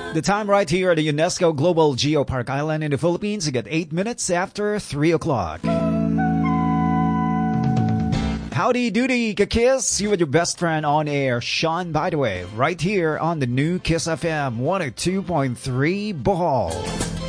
The time right here at the UNESCO Global Geopark Island in the Philippines, you get 8 minutes after 3 o'clock. Howdy doody, Kiss. You with your best friend on air, Sean, by the way, right here on the new Kiss FM 102.3 Bohol.